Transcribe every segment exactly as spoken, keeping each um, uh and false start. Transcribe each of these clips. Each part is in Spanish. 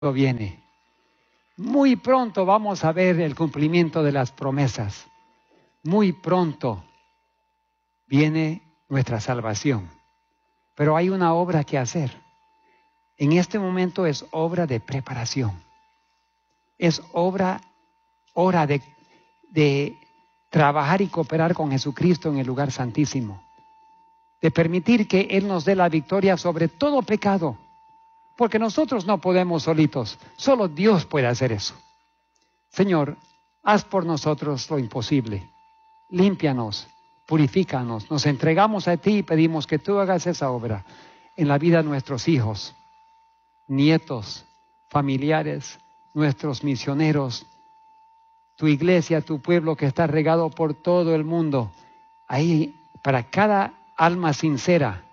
viene. Muy pronto vamos a ver el cumplimiento de las promesas. Muy pronto viene nuestra salvación. Pero hay una obra que hacer. En este momento es obra de preparación. Es obra, hora de, de trabajar y cooperar con Jesucristo en el lugar santísimo. De permitir que Él nos dé la victoria sobre todo pecado. Porque nosotros no podemos solitos. Solo Dios puede hacer eso. Señor, haz por nosotros lo imposible. Límpianos, purifícanos. Nos entregamos a ti y pedimos que tú hagas esa obra en la vida de nuestros hijos, nietos, familiares, nuestros misioneros, tu iglesia, tu pueblo que está regado por todo el mundo. Ahí, para cada alma sincera,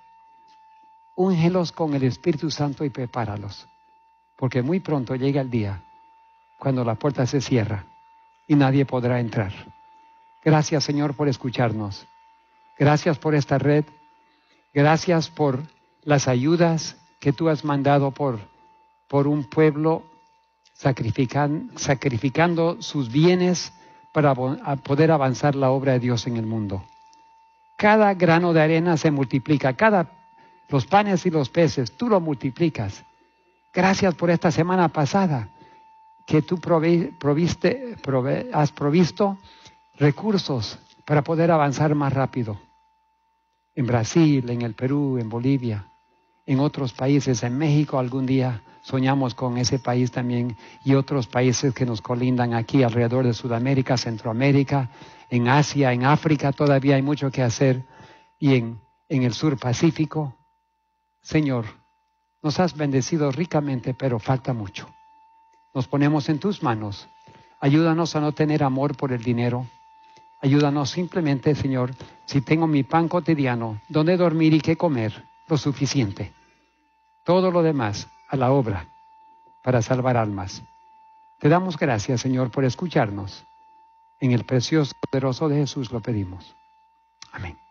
úngelos con el Espíritu Santo y prepáralos, porque muy pronto llega el día cuando la puerta se cierra y nadie podrá entrar. Gracias, Señor, por escucharnos. Gracias por esta red. Gracias por las ayudas que tú has mandado por, por un pueblo sacrifican, sacrificando sus bienes para poder avanzar la obra de Dios en el mundo. Cada grano de arena se multiplica, cada los panes y los peces, tú lo multiplicas. Gracias por esta semana pasada que tú prove, proviste, prove, has provisto recursos para poder avanzar más rápido. En Brasil, en el Perú, en Bolivia, en otros países, en México algún día soñamos con ese país también y otros países que nos colindan aquí alrededor de Sudamérica, Centroamérica, en Asia, en África todavía hay mucho que hacer y en, en el sur Pacífico. Señor, nos has bendecido ricamente, pero falta mucho. Nos ponemos en tus manos. Ayúdanos a no tener amor por el dinero. Ayúdanos simplemente, Señor, si tengo mi pan cotidiano, dónde dormir y qué comer, lo suficiente. Todo lo demás a la obra para salvar almas. Te damos gracias, Señor, por escucharnos. En el precioso, poderoso de Jesús lo pedimos. Amén.